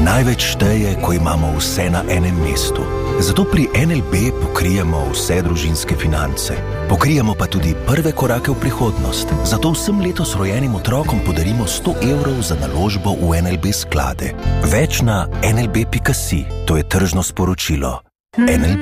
Največ šteje, ko imamo vse na enem mestu. Zato pri NLB pokrijemo vse družinske finance. Pokrijemo pa tudi prve korake v prihodnost. Zato vsem letos rojenim otrokom podarimo 100 evrov za naložbo v NLB sklade. Več na nlb.si, to je tržno sporočilo. NLB.